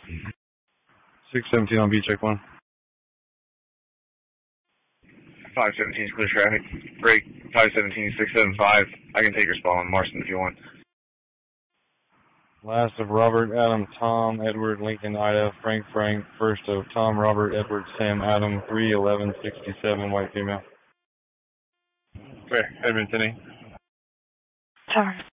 617 on B, check 1. 517 is clear traffic. Break 517, 675. I can take your spot on Marston if you want. Last of Robert, Adam, Tom, Edward, Lincoln, Ida, Frank, first of Tom, Robert, Edward, Sam, Adam, 31167, white female. Clear, Edmonton. Tower